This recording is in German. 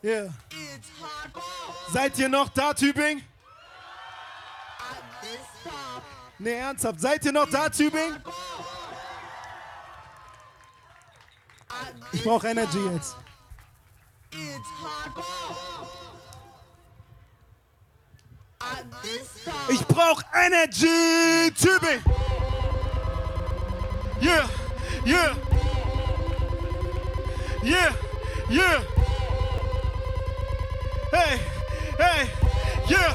Yeah. Seid ihr noch da, Tübingen? Nee, ernsthaft. Seid ihr noch da, Tübingen? Ich brauche Energy jetzt. Ich brauche Energy, Tübingen. Yeah, yeah. Yeah, yeah. Hey, hey, yeah.